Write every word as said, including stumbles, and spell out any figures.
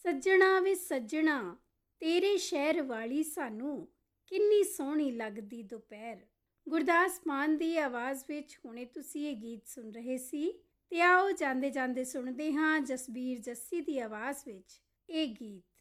ਸੱਜਣਾ ਵੇ ਸੱਜਣਾ ਤੇਰੇ ਸ਼ਹਿਰ ਵਾਲੀ ਸਾਨੂੰ ਕਿੰਨੀ ਸੋਹਣੀ ਲੱਗਦੀ ਦੁਪਹਿਰ। ਗੁਰਦਾਸ ਮਾਨ ਦੀ ਆਵਾਜ਼ ਵਿੱਚ ਹੁਣੇ ਤੁਸੀਂ ਇਹ ਗੀਤ ਸੁਣ ਰਹੇ ਸੀ ਤੇ ਆਓ ਜਾਂਦੇ ਜਾਂਦੇ ਸੁਣਦੇ ਹਾਂ ਜਸਬੀਰ ਜੱਸੀ ਦੀ ਆਵਾਜ਼ ਵਿੱਚ ਇਹ ਗੀਤ।